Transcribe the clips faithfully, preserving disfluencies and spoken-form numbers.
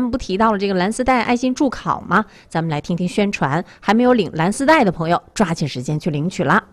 们不提到了这个蓝丝带爱心助考吗？咱们来听听宣传，还没有领蓝丝带的朋友，抓紧时间去领取啦！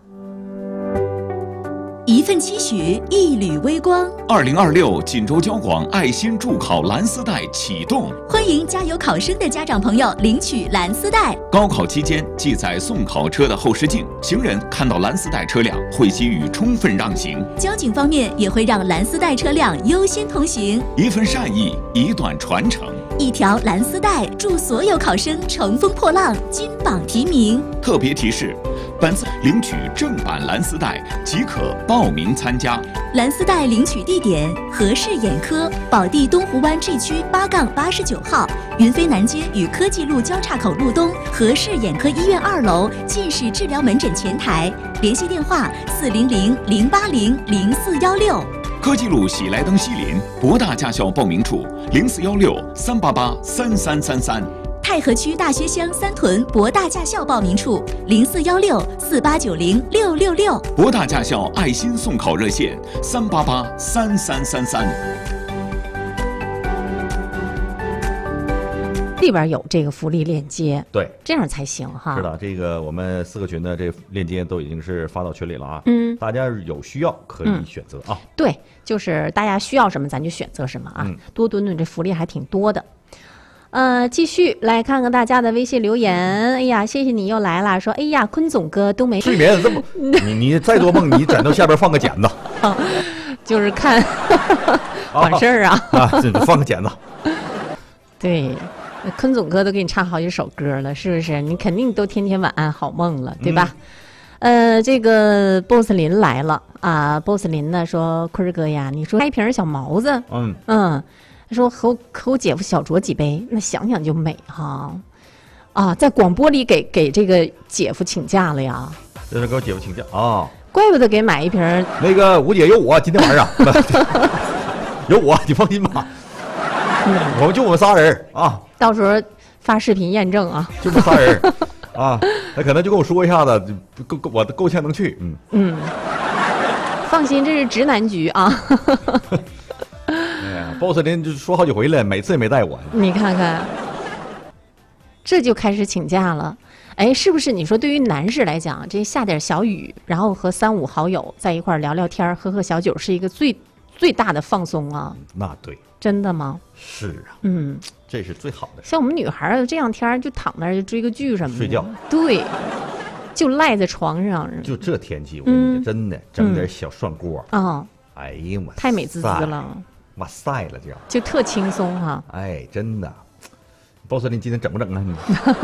一份期许，一缕微光。 二零二六锦州交广爱心助考蓝丝带启动， 欢迎加油考生的家长朋友领取蓝丝带。 高考期间，记载送考车的后视镜，行人看到蓝丝带车辆会给予充分让行。 交警方面也会让蓝丝带车辆优先同行。 一份善意，一段传承。 一条蓝丝带，祝所有考生乘风破浪，金榜题名。 特别提示：本次领取正版蓝丝带即可报名参加。 蓝丝带领取地点：和氏眼科宝地东湖湾 G 区八杠八十九号，云飞南街与科技路交叉口路东和氏眼科医院二楼近视治疗门诊前台，联系电话：四零零零八零零四幺六。 科技路喜来登西林博大驾校报名处：零四幺六三八八三三三三。 太和区大学乡三屯博大驾校报名处：零四幺六四八九零六六六。 博大驾校爱心送考热线：三八八三三三三。 里边有这个福利链接， 对， 这样才行哈。 是的，这个我们四个群的这链接都已经是发到群里了啊。 嗯， 大家有需要可以选择啊。 嗯、对，就是大家需要什么咱就选择什么啊。嗯、多蹲蹲这福利还挺多的。呃，继续来看看大家的微信留言。哎呀，谢谢你又来了，说哎呀，坤总哥都没睡眠这么，你你再做梦，你枕头下边放个剪子， 啊、就是看管事儿啊啊，这放个剪子。 对。坤总哥都给你唱好几首歌了，是不是？你肯定都天天晚安好梦了，对吧？嗯、呃，这个 boss 林来了啊 ，boss 林呢说，坤儿哥呀，你说开一瓶小毛子，嗯嗯，他说和我和我姐夫小酌几杯，那想想就美哈啊，在广播里给给这个姐夫请假了呀， 这是给我姐夫请假啊， 怪不得给买一瓶。 那个吴姐有我，今天晚上有我，你放心吧。我们就我们仨人啊， 到时候发视频验证啊， 就我们仨人啊，他可能就跟我说一下子，够够我够呛能去，嗯嗯，放心，这是直男局啊。 哎呀 ，boss 林就说好几回了，每次也没带我。 你看看，这就开始请假了。哎，是不是？你说对于男士来讲，这下点小雨，然后和三五好友在一块儿聊聊天、喝喝小酒，是一个最最大的放松啊？ 那对。 真的吗？ 是啊， 嗯， 这是最好的。 像我们女孩儿这样天就躺那儿就追个剧什么的， 睡觉， 对，就赖在床上。 就这天气，我跟你讲，真的整点小涮锅啊、 嗯， 哎呀我太美滋滋了， 哇塞了这样， 就特轻松哈、啊。 哎，真的 ，boss 你今天整不整啊你？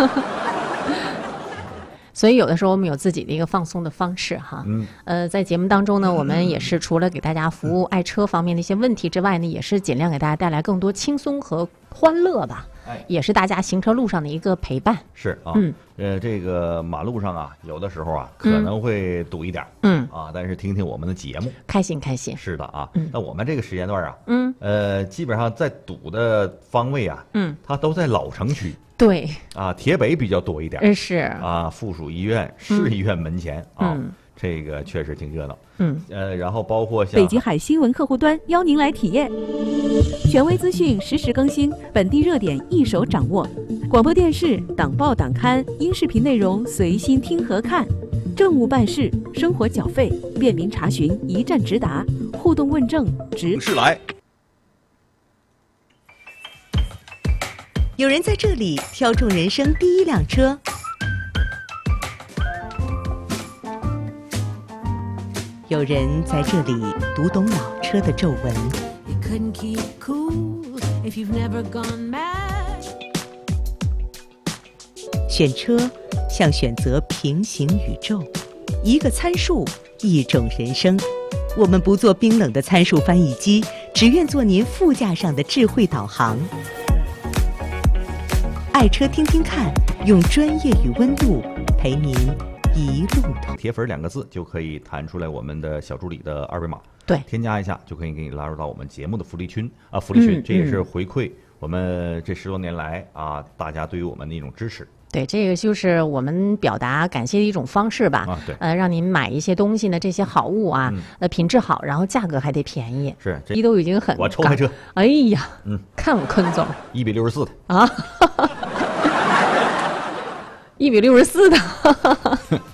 所以有的时候我们有自己的一个放松的方式哈，嗯，呃，在节目当中呢，我们也是除了给大家服务爱车方面的一些问题之外呢，也是尽量给大家带来更多轻松和欢乐吧，哎，也是大家行车路上的一个陪伴。 是啊，嗯，呃，这个马路上啊，有的时候啊可能会堵一点，嗯啊，但是听听我们的节目， 开心开心。 是的啊，嗯，那我们这个时间段啊， 嗯， 呃，基本上在堵的方位啊，嗯，它都在老城区。 对啊，铁北比较多一点， 嗯是啊，附属医院、市医院门前、 嗯、 啊，这个确实挺热闹。 嗯， 呃，然后包括像北极海新闻客户端邀您来体验，权威资讯实时更新，本地热点一手掌握，广播电视、党报党刊、音视频内容随心听和看，政务办事、生活缴费便民查询，一站直达，互动问政直是来。 有人在这里挑中人生第一辆车，有人在这里读懂老车的皱纹。选车像选择平行宇宙，一个参数，一种人生。我们不做冰冷的参数翻译机，只愿做您副驾上的智慧导航。爱车听听看，用专业与温度陪您一路通。 铁粉两个字就可以弹出来我们的小助理的二维码， 对， 添加一下就可以给你拉入到我们节目的福利群啊，福利群、嗯、这也是回馈我们这十多年来啊大家对于我们的一种支持。 对，这个就是我们表达感谢的一种方式吧。 啊，对， 呃，让您买一些东西呢，这些好物啊， 嗯呃，品质好，然后价格还得便宜。 是这一都已经很我抽台车， 哎呀， 嗯， 看我坤总一比六十四的啊，一比六十四的。